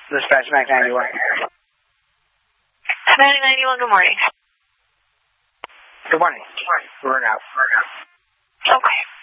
Dispatch Mac 91. Mac 91, good morning. Good morning. We're out. Okay.